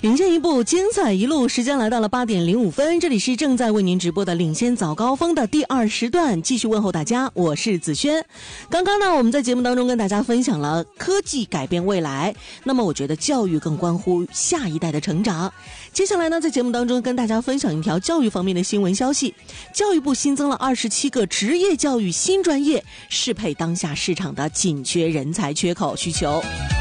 领先一步，精彩一路。时间来到了8点05分，这里是正在为您直播的领先早高峰的第2时段，继续问候大家，我是子轩。刚刚呢，我们在节目当中跟大家分享了科技改变未来，那么我觉得教育更关乎下一代的成长。接下来呢，在节目当中跟大家分享一条教育方面的新闻消息，教育部新增了27个职业教育新专业，适配当下市场的紧缺人才缺口需求。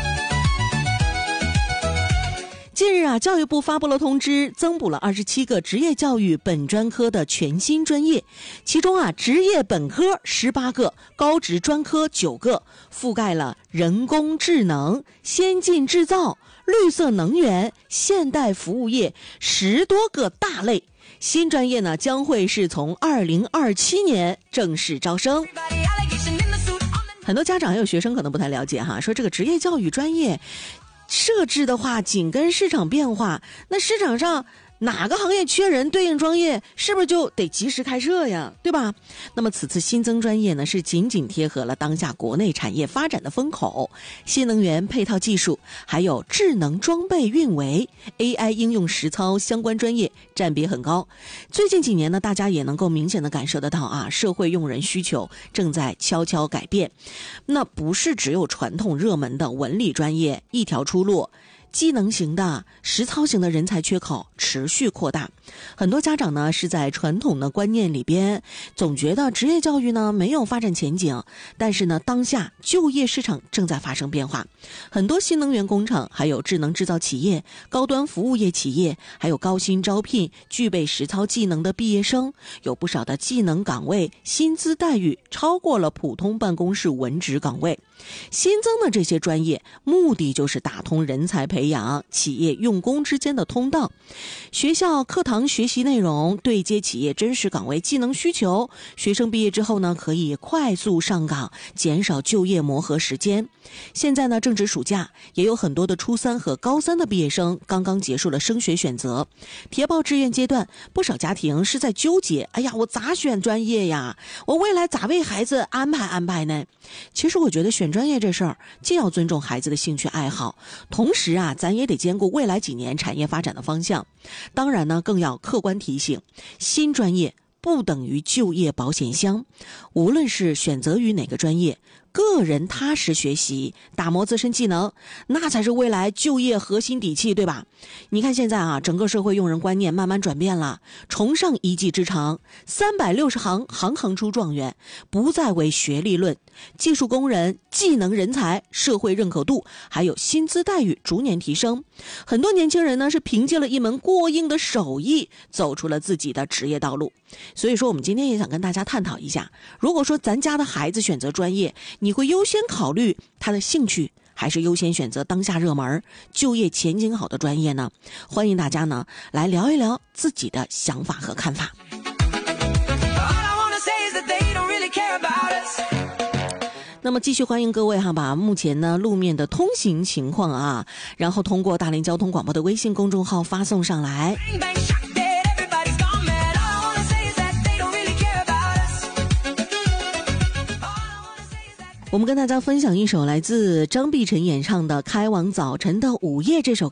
近日啊，教育部发布了通知，增补了27个职业教育本专科的全新专业，其中啊，职业本科18个，高职专科9个，覆盖了人工智能、先进制造、绿色能源、现代服务业10多个大类。新专业呢，将会是从2027年正式招生。很多家长还有学生可能不太了解哈，说这个职业教育专业设置的话紧跟市场变化，那市场上哪个行业缺人，对应专业是不是就得及时开设呀，对吧？那么此次新增专业呢，是紧紧贴合了当下国内产业发展的风口，新能源配套技术，还有智能装备运维、AI 应用实操相关专业占比很高。最近几年呢，大家也能够明显的感受得到啊，社会用人需求正在悄悄改变。那不是只有传统热门的文理专业一条出路，技能型的、实操型的人才缺口持续扩大。很多家长呢是在传统的观念里边，总觉得职业教育呢没有发展前景，但是呢，当下就业市场正在发生变化，很多新能源工厂、还有智能制造企业、高端服务业企业，还有高薪招聘具备实操技能的毕业生，有不少的技能岗位薪资待遇超过了普通办公室文职岗位。新增的这些专业目的就是打通人才培养、企业用工之间的通道，学校课堂学习内容对接企业真实岗位技能需求，学生毕业之后呢，可以快速上岗，减少就业磨合时间。现在呢，正值暑假，也有很多的初3和高3的毕业生刚刚结束了升学选择，填报志愿阶段，不少家庭是在纠结，哎呀，我咋选专业呀？我未来咋为孩子安排呢？其实我觉得选专业这事儿，既要尊重孩子的兴趣爱好，同时啊，咱也得兼顾未来几年产业发展的方向。当然呢，更要客观提醒，新专业不等于就业保险箱。无论是选择于哪个专业，个人踏实学习，打磨自身技能，那才是未来就业核心底气，对吧？你看现在啊，整个社会用人观念慢慢转变了，崇尚一技之长，360行，行行出状元，不再为学历论，技术工人、技能人才、社会认可度还有薪资待遇逐年提升。很多年轻人呢，是凭借了一门过硬的手艺，走出了自己的职业道路。所以说我们今天也想跟大家探讨一下，如果说咱家的孩子选择专业，你会优先考虑他的兴趣，还是优先选择当下热门、就业前景好的专业呢？欢迎大家呢来聊一聊自己的想法和看法。那么继续欢迎各位哈，把目前呢路面的通行情况啊，然后通过大连交通广播的微信公众号发送上来。我们跟大家分享一首来自张碧晨演唱的《开往早晨的午夜》这首